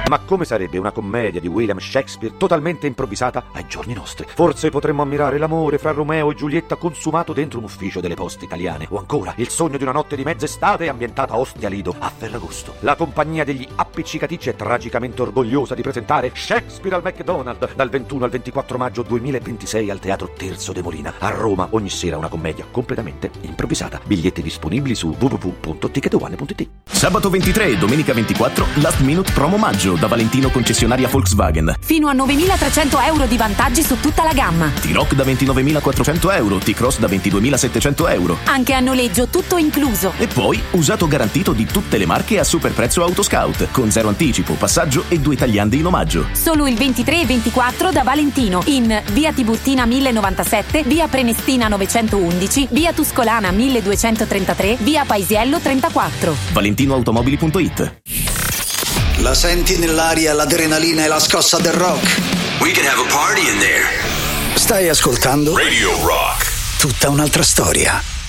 Ma come sarebbe una commedia di William Shakespeare totalmente improvvisata ai giorni nostri? Forse potremmo ammirare l'amore fra Romeo e Giulietta consumato dentro un ufficio delle poste italiane, o ancora il sogno di una notte di mezz'estate ambientata a Ostia Lido, a Ferragosto. La compagnia degli appiccicaticci è tragicamente orgogliosa di presentare Shakespeare al McDonald's dal 21 al 24 maggio 2026 al Teatro Terzo de Molina. A Roma ogni sera una commedia completamente improvvisata. Biglietti disponibili su www.ticketone.it. Sabato 23 e domenica 24 Last Minute Promo Maggio da Valentino concessionaria Volkswagen. Fino a 9.300 euro di vantaggi su tutta la gamma. T-Roc da 29.400 euro, T-Cross da 22.700 euro. Anche a noleggio tutto incluso. E poi usato garantito di tutte le marche a super prezzo Autoscout, con zero anticipo, passaggio e 2 tagliandi in omaggio. Solo il 23 e 24 da Valentino in via Tiburtina 1097, via Prenestina 911, via Tuscolana 1233, via Paisiello 34. ValentinoAutomobili.it. La senti nell'aria l'adrenalina e la scossa del rock? We can have a party in there. Stai ascoltando Radio Rock. Tutta un'altra storia.